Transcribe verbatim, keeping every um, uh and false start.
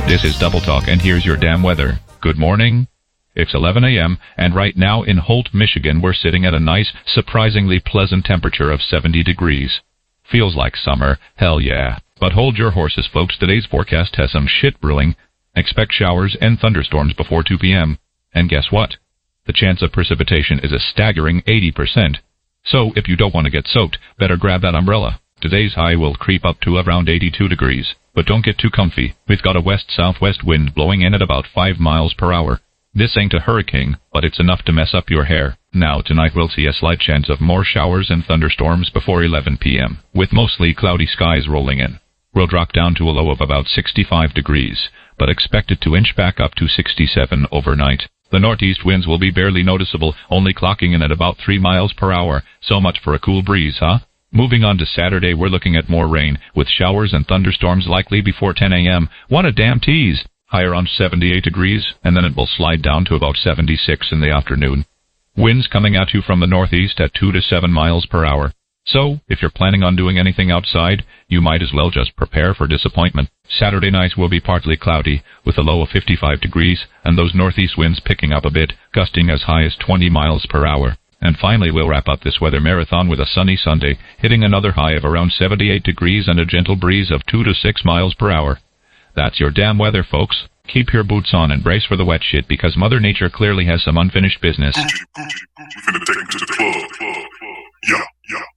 This is Double Talk, and here's your damn weather. Good morning. It's eleven a.m., and right now in Holt, Michigan, we're sitting at a nice, surprisingly pleasant temperature of seventy degrees. Feels like summer, hell yeah. But hold your horses, folks. Today's forecast has some shit brewing. Expect showers and thunderstorms before two p.m. And guess what? The chance of precipitation is a staggering eighty percent. So, if you don't want to get soaked, better grab that umbrella. Today's high will creep up to around eighty-two degrees. But don't get too comfy. We've got a west-southwest wind blowing in at about five miles per hour. This ain't a hurricane, but it's enough to mess up your hair. Now, tonight we'll see a slight chance of more showers and thunderstorms before eleven p.m., with mostly cloudy skies rolling in. We'll drop down to a low of about sixty-five degrees, but expect it to inch back up to sixty-seven overnight. The northeast winds will be barely noticeable, only clocking in at about three miles per hour. So much for a cool breeze, huh? Moving on to Saturday, we're looking at more rain, with showers and thunderstorms likely before ten a.m. What a damn tease! High around seventy-eight degrees, and then it will slide down to about seventy-six in the afternoon. Winds coming at you from the northeast at two to seven miles per hour. So, if you're planning on doing anything outside, you might as well just prepare for disappointment. Saturday night will be partly cloudy, with a low of fifty-five degrees, and those northeast winds picking up a bit, gusting as high as twenty miles per hour. And finally, we'll wrap up this weather marathon with a sunny Sunday, hitting another high of around seventy-eight degrees and a gentle breeze of two to six miles per hour. That's your damn weather, folks. Keep your boots on and brace for the wet shit, because Mother Nature clearly has some unfinished business. We finna take him to the club. Yeah, yeah.